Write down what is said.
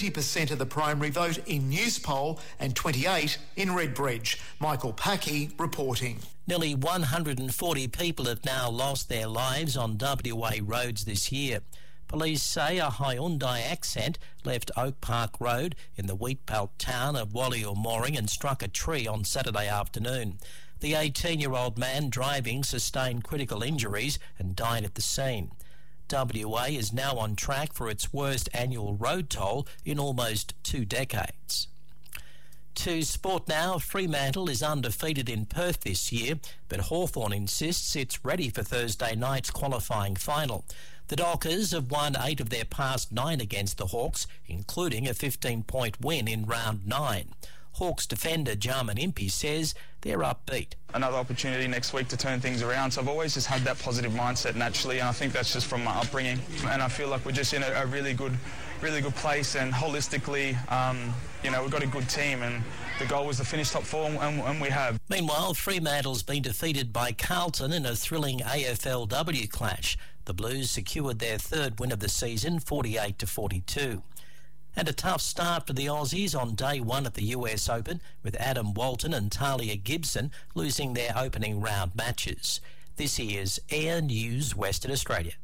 20% of the primary vote in Newspoll and 28% in Redbridge. Michael Packey reporting. Nearly 140 people have now lost their lives on WA roads this year. Police say a Hyundai Accent left Oak Park Road in the wheatbelt town of Walior Mooring and struck a tree on Saturday afternoon. The 18-year-old man driving sustained critical injuries and died at the scene. WA is now on track for its worst annual road toll in almost 2 decades. To sport now, Fremantle is undefeated in Perth this year, but Hawthorn insists it's ready for Thursday night's qualifying final. The Dockers have won 8 of their past 9 against the Hawks, including a 15-point win in round 9. Hawks defender Jarman Impey says they're upbeat. Another opportunity next week to turn things around. So I've always just had that positive mindset naturally, and I think that's just from my upbringing. And I feel like we're just in a really good place, and holistically, we've got a good team, and the goal was to finish top 4, and we have. Meanwhile, Fremantle's been defeated by Carlton in a thrilling AFLW clash. The Blues secured their 3rd win of the season, 48-42. And a tough start for the Aussies on day 1 at the US Open, with Adam Walton and Talia Gibson losing their opening round matches. This is Air News Western Australia.